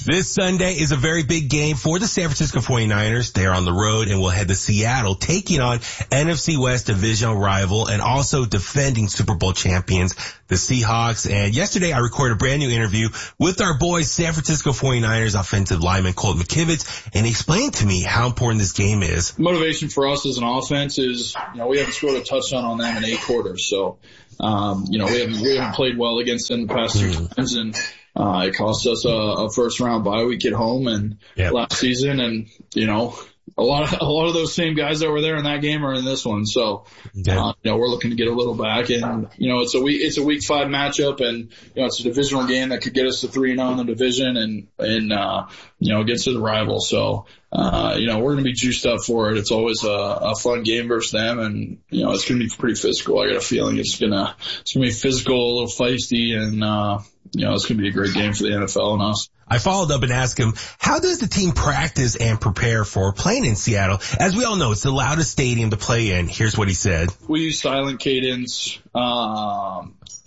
This Sunday is a very big game for the San Francisco 49ers. They're on the road and will head to Seattle, taking on NFC West divisional rival and also defending Super Bowl champions, the Seahawks. And yesterday I recorded a brand new interview with our boy San Francisco 49ers offensive lineman Colt McKivitz, and he explained to me how important this game is. Motivation for us as an offense is, we haven't scored a touchdown on them in 8 quarters. So, we haven't played well against them the past 2 times, and it cost us a first round bye week at home and last season. And, a lot of those same guys that were there in that game are in this one. So, we're looking to get a little back, and, it's a week 5 matchup, and, it's a divisional game that could get us to 3-0 in the division and against the rival. So, we're going to be juiced up for it. It's always a fun game versus them, and, it's going to be pretty physical. I got a feeling it's going to be physical, a little feisty, and, it's going to be a great game for the NFL and us. I followed up and asked him, how does the team practice and prepare for playing in Seattle? As we all know, it's the loudest stadium to play in. Here's what he said. We use silent cadence, cause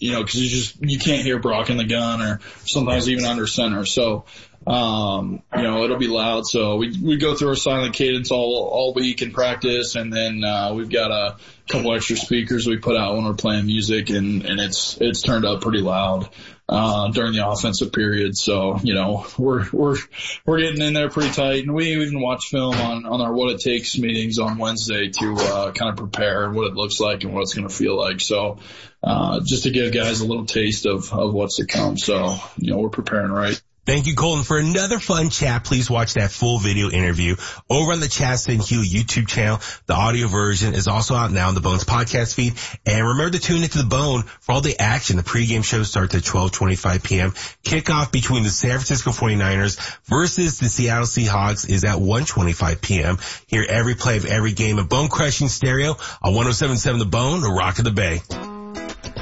you can't hear Brock in the gun or sometimes even under center. So, it'll be loud. So we go through our silent cadence all week in practice. And then, we've got a couple extra speakers we put out when we're playing music, and it's turned up pretty loud during the offensive period. So, we're getting in there pretty tight, and we even watch film on our What It Takes meetings on Wednesday to kind of prepare what it looks like and what it's going to feel like. So just to give guys a little taste of what's to come. So, we're preparing right. Thank you, Colton. For another fun chat, please watch that full video interview over on the Chastain Hugh YouTube channel. The audio version is also out now on the Bones podcast feed. And remember to tune into the Bone for all the action. The pregame show starts at 12:25 p.m. Kickoff between the San Francisco 49ers versus the Seattle Seahawks is at 1:25 p.m. Hear every play of every game of Bone Crushing Stereo on 107.7 The Bone, the Rock of the Bay.